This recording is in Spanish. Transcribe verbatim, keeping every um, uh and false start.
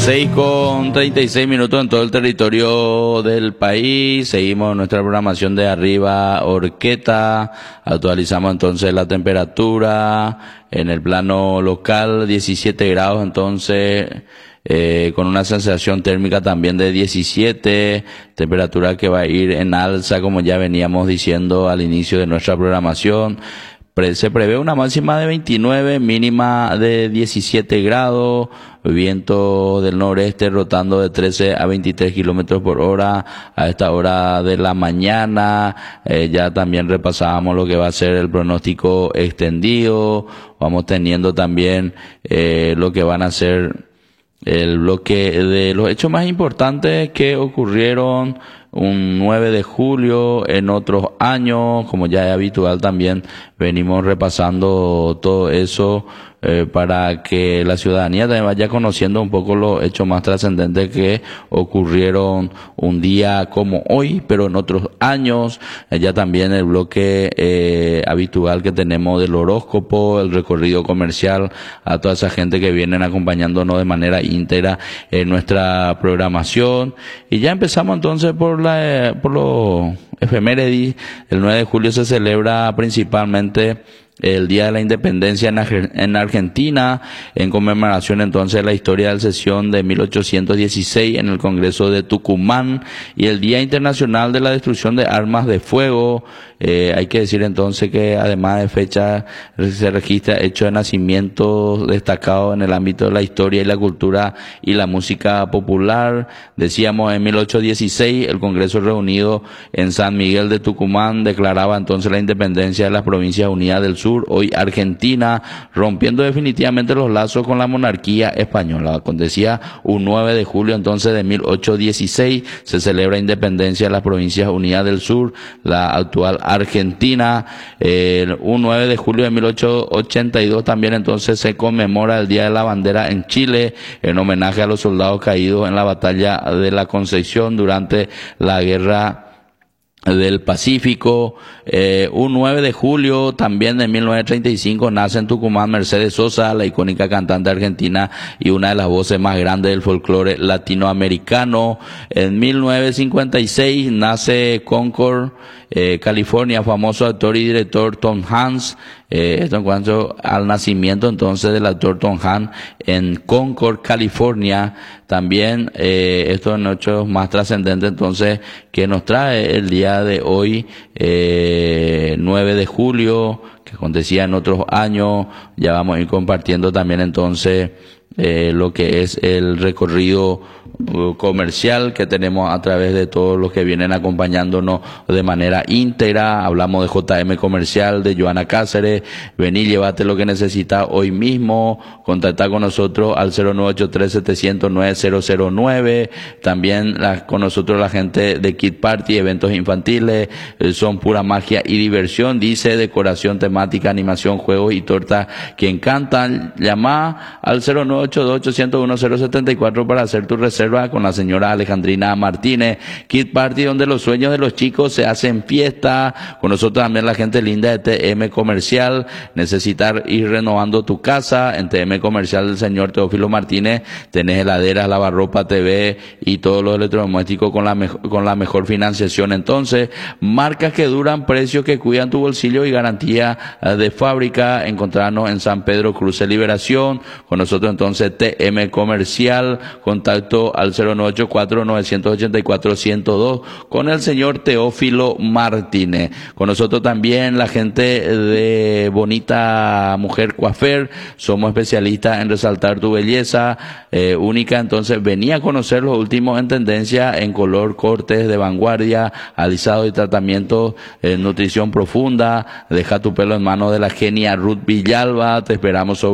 seis con treinta y seis minutos en todo el territorio del país. Seguimos nuestra programación de Arriba Orqueta. Actualizamos entonces la temperatura en el plano local, diecisiete grados entonces, eh, con una sensación térmica también de diecisiete, temperatura que va a ir en alza como ya veníamos diciendo al inicio de nuestra programación. Se prevé una máxima de veintinueve, mínima de diecisiete grados, viento del noreste rotando de trece a veintitrés kilómetros por hora a esta hora de la mañana. Eh, ya también repasábamos lo que va a ser el pronóstico extendido. Vamos teniendo también eh, lo que van a ser el bloque de los hechos más importantes que ocurrieron un nueve de julio en otros años, como ya es habitual también venimos repasando todo eso eh, para que la ciudadanía también vaya conociendo un poco los hechos más trascendentes que ocurrieron un día como hoy, pero en otros años. Eh, ya también el bloque eh, habitual que tenemos del horóscopo, el recorrido comercial, a toda esa gente que vienen acompañándonos de manera íntegra en nuestra programación. Y ya empezamos entonces por la, eh, por los efemérides. El nueve de julio se celebra principalmente el Día de la Independencia en Argentina, en conmemoración entonces de la historia de la sesión de mil ochocientos dieciséis en el Congreso de Tucumán, y el Día Internacional de la Destrucción de Armas de Fuego. Eh, hay que decir entonces que además de fecha se registra hecho de nacimiento destacado en el ámbito de la historia y la cultura y la música popular. Decíamos, en mil ochocientos dieciséis el Congreso reunido en San Miguel de Tucumán declaraba entonces la independencia de las Provincias Unidas del Sur, hoy Argentina, rompiendo definitivamente los lazos con la monarquía española. Acontecía un nueve de julio entonces de mil ochocientos dieciséis, se celebra independencia de las Provincias Unidas del Sur, la actual Argentina. Eh, un nueve de julio de mil ochocientos ochenta y dos también entonces se conmemora el Día de la Bandera en Chile, en homenaje a los soldados caídos en la batalla de la Concepción durante la Guerra del Pacífico. Eh, un nueve de julio también de mil novecientos treinta y cinco nace en Tucumán Mercedes Sosa, la icónica cantante argentina y una de las voces más grandes del folclore latinoamericano. En mil novecientos cincuenta y seis nace Concord, eh, California, famoso actor y director Tom Hanks. Eh, esto en cuanto al nacimiento entonces del actor Tom Hanks en Concord, California. También eh, estos en hechos más trascendentes entonces que nos trae el día de hoy, eh, nueve de julio, que acontecía en otros años. Ya vamos a ir compartiendo también entonces eh, lo que es el recorrido uh, comercial que tenemos a través de todos los que vienen acompañándonos de manera íntegra. Hablamos de J M Comercial, de Joana Cáceres. Vení, llévate lo que necesitas hoy mismo. Contacta con nosotros al cero nueve ocho tres siete cero cero nueve cero cero nueve. También la, con nosotros la gente de Kid Party, eventos infantiles, eh, son pura magia y diversión. Dice decoración temática, animación, juegos y torta que encantan. Llama al cero nueve ocho dos ocho cero uno cero siete cuatro para hacer tu reserva con la señora Alejandrina Martínez. Kid Party, donde los sueños de los chicos se hacen fiesta. Con nosotros también la gente linda de T M Comercial. Necesitar ir renovando tu casa. En T M Comercial del señor Teófilo Martínez tenés heladeras, lavarropa, T V y todos los electrodomésticos con la mejor, con la mejor financiación. Entonces, marcas que duran, precios que cuidan tu bolsillo y garantía de fábrica. Encontrarnos en San Pedro Cruce Liberación. Con nosotros entonces T M Comercial, contacto al cero nueve ocho cuatro nueve ocho cuatro uno cero dos con el señor Teófilo Martínez. Con nosotros también la gente de Bonita Mujer Coafer, somos especialistas en resaltar tu belleza eh, única. Entonces venía a conocer los últimos en tendencia en color, cortes de vanguardia, alisado y tratamiento en nutrición profunda. Deja tu pelo en manos de la genia Ruth Villalba. Te esperamos sobre